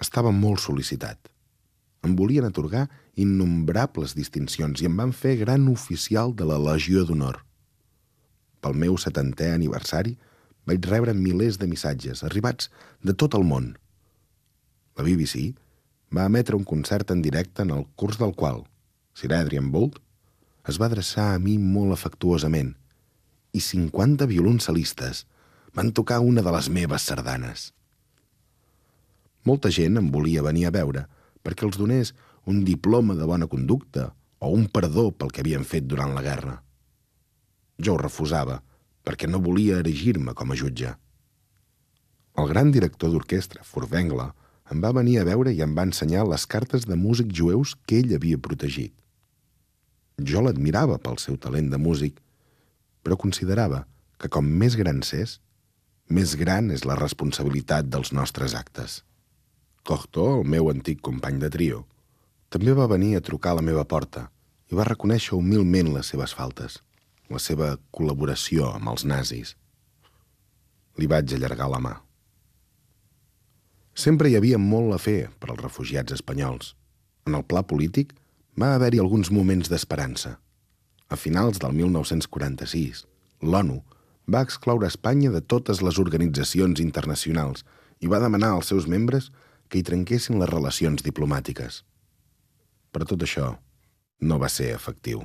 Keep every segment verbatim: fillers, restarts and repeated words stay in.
Estava molt sol·licitat. Em volien atorgar innombrables distincions i em van fer gran oficial de la Legió d'Honor. Pel meu setantè aniversari vaig rebre milers de missatges arribats de tot el món. La B B C va emetre un concert en directe en el curs del qual Sir Adrian Boult es va adreçar a mi molt afectuosament i cinquanta violoncelistes van tocar una de les meves sardanes. Molta gent em volia venir a veure perquè els donés un diploma de bona conducta o un perdó pel que havien fet durant la guerra. Jo ho refusava perquè no volia erigir-me com a jutge. El gran director d'orquestra, Furtwängler, em va venir a veure i em va ensenyar les cartes de músics jueus que ell havia protegit. Jo l'admirava pel seu talent de músic, però considerava que com més gran s'és, més gran és la responsabilitat dels nostres actes. Cocteau, el meu antic company de trio, també va venir a trucar a la meva porta i va reconèixer humilment les seves faltes, la seva col·laboració amb els nazis. Li vaig allargar la mà. Sempre hi havia molt a fer per als refugiats espanyols. En el pla polític va haver-hi alguns moments d'esperança. A finals del mil nou-cents quaranta-sis, l'ONU va excloure Espanya de totes les organitzacions internacionals i va demanar als seus membres que hi trenquessin les relacions diplomàtiques. Però tot això no va ser efectiu.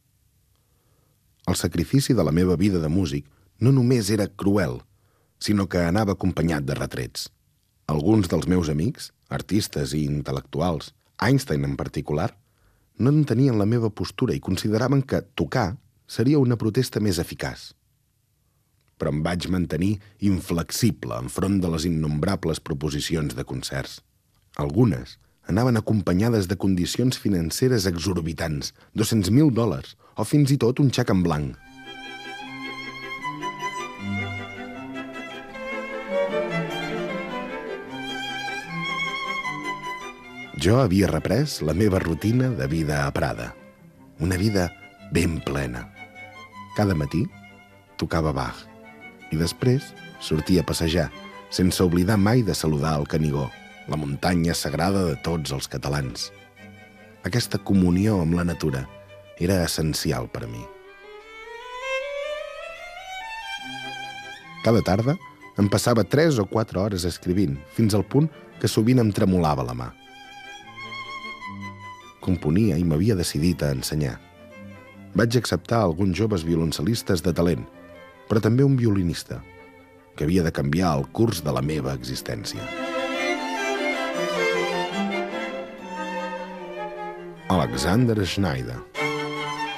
El sacrifici de la meva vida de músic no només era cruel, sinó que anava acompanyat de retrets. Alguns dels meus amics, artistes i intel·lectuals, Einstein en particular, no entenien la meva postura i consideraven que tocar seria una protesta més eficaç. Però em vaig mantenir inflexible enfront de les innombrables proposicions de concerts. Algunes anaven acompanyades de condicions financeres exorbitants, dos-cents mil dòlars, o fins i tot un xec en blanc. Jo havia reprès la meva rutina de vida a Prada. Una vida ben plena. Cada matí tocava Bach i després sortia a passejar, sense oblidar mai de saludar el Canigó, la muntanya sagrada de tots els catalans. Aquesta comunió amb la natura era essencial per a mi. Cada tarda em passava tres o quatre hores escrivint, fins al punt que sovint em tremolava la mà. Componia i m'havia decidit a ensenyar. Vaig acceptar alguns joves violoncelistes de talent, però també un violinista, que havia de canviar el curs de la meva existència. Alexander Schneider.